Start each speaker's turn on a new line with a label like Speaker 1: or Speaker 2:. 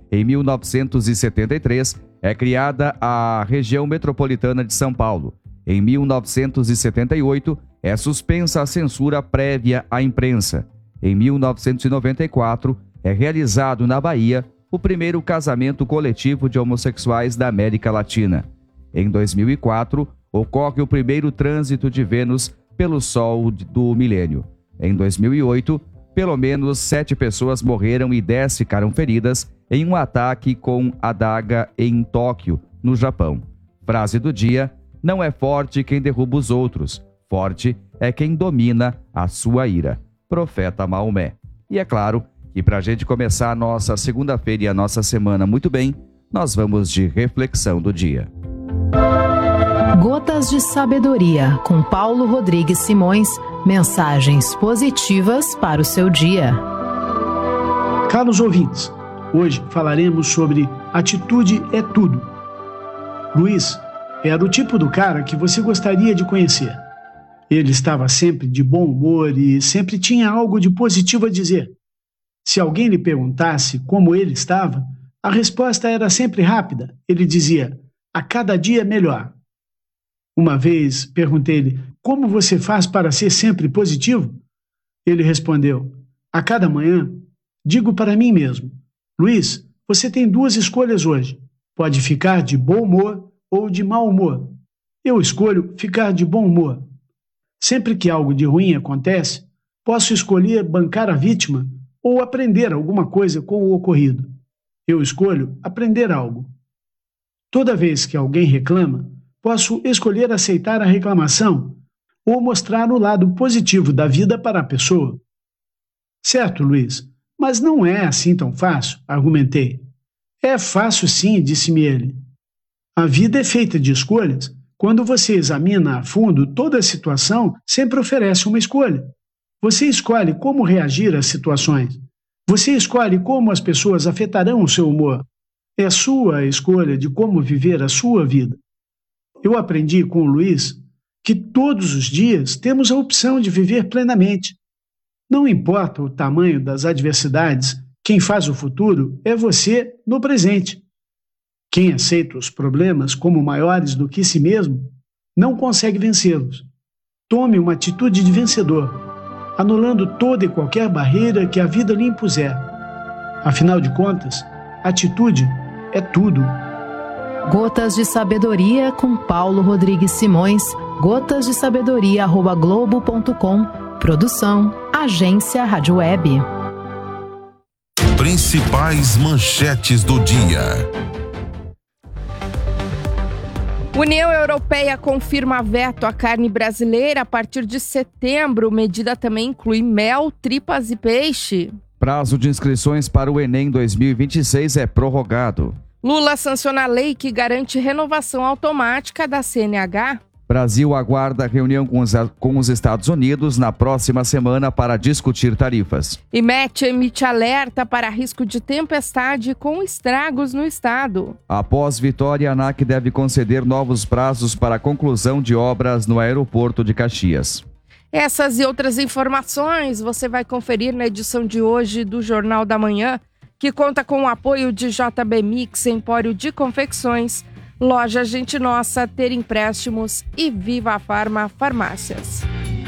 Speaker 1: Em 1973, é criada a região metropolitana de São Paulo. Em 1978, é suspensa a censura prévia à imprensa. Em 1994, é realizado na Bahia o primeiro casamento coletivo de homossexuais da América Latina. Em 2004, ocorre o primeiro trânsito de Vênus pelo Sol do milênio. Em 2008, pelo menos 7 pessoas morreram e 10 ficaram feridas em um ataque com adaga em Tóquio, no Japão. Frase do dia: não é forte quem derruba os outros, forte é quem domina a sua ira. Profeta Maomé. E é claro que para a gente começar a nossa segunda-feira e a nossa semana muito bem, nós vamos de reflexão do dia.
Speaker 2: Gotas de Sabedoria, com Paulo Rodrigues Simões. Mensagens positivas para o seu dia.
Speaker 3: Caros ouvintes, hoje falaremos sobre atitude é tudo. Luiz era o tipo do cara que você gostaria de conhecer. Ele estava sempre de bom humor e sempre tinha algo de positivo a dizer. Se alguém lhe perguntasse como ele estava, a resposta era sempre rápida. Ele dizia: a cada dia melhor. Uma vez perguntei-lhe: como você faz para ser sempre positivo? Ele respondeu: a cada manhã digo para mim mesmo: Luiz, você tem 2 escolhas hoje. Pode ficar de bom humor ou de mau humor. Eu escolho ficar de bom humor. Sempre que algo de ruim acontece, posso escolher bancar a vítima ou aprender alguma coisa com o ocorrido. Eu escolho aprender algo. Toda vez que alguém reclama, posso escolher aceitar a reclamação ou mostrar o lado positivo da vida para a pessoa. Certo, Luiz, mas não é assim tão fácil, argumentei. É fácil sim, disse-me ele. A vida é feita de escolhas. Quando você examina a fundo toda a situação, sempre oferece uma escolha. Você escolhe como reagir às situações. Você escolhe como as pessoas afetarão o seu humor. É sua a escolha de como viver a sua vida. Eu aprendi com o Luiz que todos os dias temos a opção de viver plenamente. Não importa o tamanho das adversidades, quem faz o futuro é você no presente. Quem aceita os problemas como maiores do que si mesmo não consegue vencê-los. Tome uma atitude de vencedor, anulando toda e qualquer barreira que a vida lhe impuser. Afinal de contas, atitude é tudo.
Speaker 2: Gotas de Sabedoria, com Paulo Rodrigues Simões. gotasdesabedoria@globo.com. Produção Agência Rádio Web.
Speaker 4: Principais manchetes do dia.
Speaker 5: União Europeia confirma veto à carne brasileira a partir de setembro. Medida também inclui mel, tripas e peixe.
Speaker 1: Prazo de inscrições para o Enem 2026 é prorrogado.
Speaker 5: Lula sanciona a lei que garante renovação automática da CNH.
Speaker 1: Brasil aguarda reunião com os Estados Unidos na próxima semana para discutir tarifas.
Speaker 5: IMET emite alerta para risco de tempestade com estragos no estado.
Speaker 1: Após vitória, a ANAC deve conceder novos prazos para a conclusão de obras no aeroporto de Caxias.
Speaker 5: Essas e outras informações você vai conferir na edição de hoje do Jornal da Manhã, que conta com o apoio de JB Mix, Empório de Confecções, Loja Gente Nossa, Ter Empréstimos e Viva Farma Farmácias.